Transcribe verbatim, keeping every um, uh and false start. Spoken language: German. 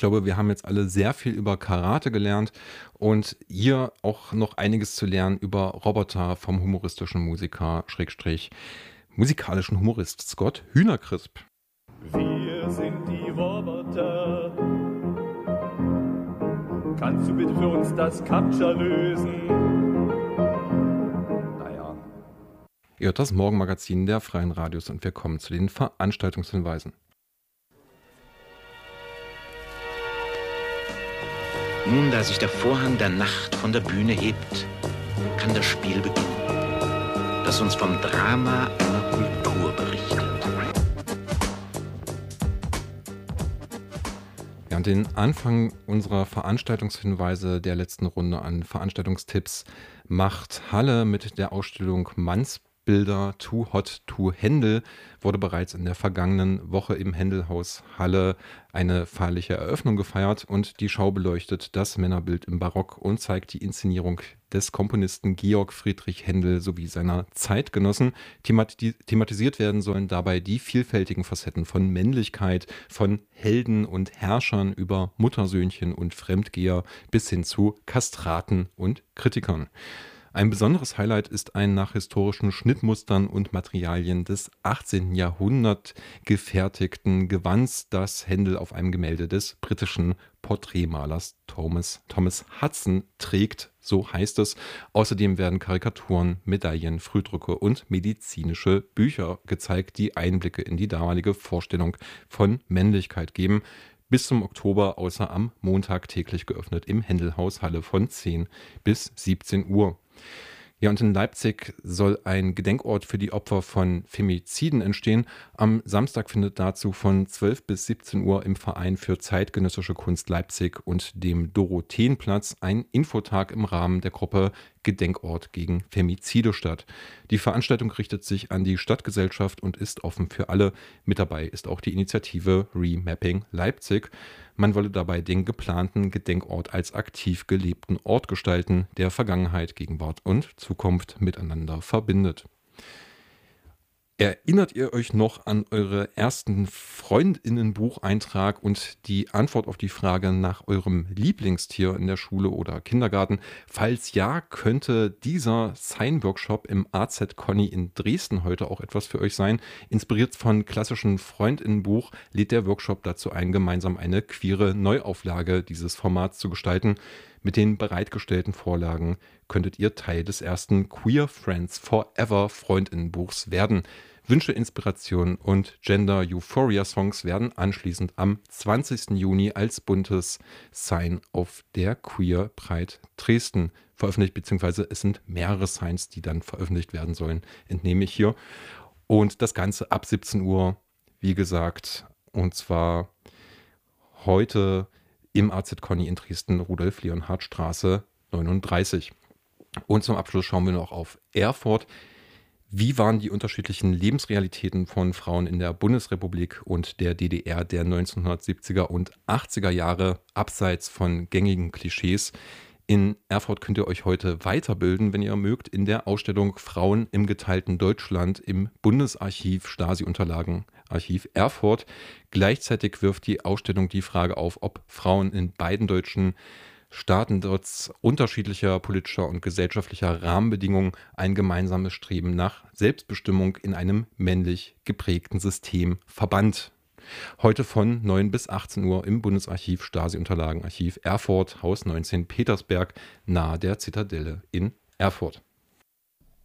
glaube, wir haben jetzt alle sehr viel über Karate gelernt und hier auch noch einiges zu lernen über Roboter vom humoristischen Musiker, Schrägstrich, musikalischen Humorist Scott Hühnercrisp. Wir sind die Roboter. Kannst du bitte für uns das Captcha lösen? Naja. Ihr hört das Morgenmagazin der Freien Radios und wir kommen zu den Veranstaltungshinweisen. Nun, da sich der Vorhang der Nacht von der Bühne hebt, kann das Spiel beginnen, das uns vom Drama einer Kultur berichtet. Ja, und den Anfang unserer Veranstaltungshinweise der letzten Runde an Veranstaltungstipps macht Halle mit der Ausstellung Mannsbilder Too Hot to Handle. Wurde bereits in der vergangenen Woche im Händelhaus Halle eine feierliche Eröffnung gefeiert und die Schau beleuchtet das Männerbild im Barock und zeigt die Inszenierung des Komponisten Georg Friedrich Händel sowie seiner Zeitgenossen. Themati- thematisiert werden sollen dabei die vielfältigen Facetten von Männlichkeit, von Helden und Herrschern über Muttersöhnchen und Fremdgeher bis hin zu Kastraten und Kritikern. Ein besonderes Highlight ist ein nach historischen Schnittmustern und Materialien des achtzehnten. Jahrhunderts gefertigten Gewands, das Händel auf einem Gemälde des britischen Porträtmalers Thomas, Thomas Hudson trägt, so heißt es. Außerdem werden Karikaturen, Medaillen, Frühdrucke und medizinische Bücher gezeigt, die Einblicke in die damalige Vorstellung von Männlichkeit geben. Bis zum Oktober, außer am Montag täglich geöffnet im Händelhaus Halle von zehn bis siebzehn Uhr. Ja, und in Leipzig soll ein Gedenkort für die Opfer von Femiziden entstehen. Am Samstag findet dazu von zwölf bis siebzehn Uhr im Verein für zeitgenössische Kunst Leipzig und dem Dorotheenplatz ein Infotag im Rahmen der Gruppe Gedenkort gegen Femizide statt. Die Veranstaltung richtet sich an die Stadtgesellschaft und ist offen für alle. Mit dabei ist auch die Initiative Remapping Leipzig. Man wolle dabei den geplanten Gedenkort als aktiv gelebten Ort gestalten, der Vergangenheit, Gegenwart und Zukunft miteinander verbindet. Erinnert ihr euch noch an eure ersten Freundinnenbucheintrag und die Antwort auf die Frage nach eurem Lieblingstier in der Schule oder Kindergarten? Falls ja, könnte dieser Sign-Workshop im A Z Conny in Dresden heute auch etwas für euch sein. Inspiriert von klassischen Freundinnenbuch lädt der Workshop dazu ein, gemeinsam eine queere Neuauflage dieses Formats zu gestalten. Mit den bereitgestellten Vorlagen könntet ihr Teil des ersten Queer Friends Forever Freundinnenbuchs werden. Wünsche, Inspirationen und Gender-Euphoria-Songs werden anschließend am zwanzigsten Juni als buntes Sign auf der Queer Pride Dresden veröffentlicht, beziehungsweise es sind mehrere Signs, die dann veröffentlicht werden sollen, entnehme ich hier. Und das Ganze ab siebzehn Uhr, wie gesagt, und zwar heute im A Z Conny in Dresden, Rudolf-Leonhard-Straße neununddreißig. Und zum Abschluss schauen wir noch auf Erfurt. Wie waren die unterschiedlichen Lebensrealitäten von Frauen in der Bundesrepublik und der D D R der neunzehnhundertsiebziger und achtziger Jahre abseits von gängigen Klischees? In Erfurt könnt ihr euch heute weiterbilden, wenn ihr mögt, in der Ausstellung Frauen im geteilten Deutschland im Bundesarchiv Stasi-Unterlagen, Archiv Erfurt. Gleichzeitig wirft die Ausstellung die Frage auf, ob Frauen in beiden deutschen Staaten trotz unterschiedlicher politischer und gesellschaftlicher Rahmenbedingungen ein gemeinsames Streben nach Selbstbestimmung in einem männlich geprägten System verband. Heute von neun bis achtzehn Uhr im Bundesarchiv Stasi-Unterlagen, Archiv Erfurt, Haus neunzehn Petersberg, nahe der Zitadelle in Erfurt.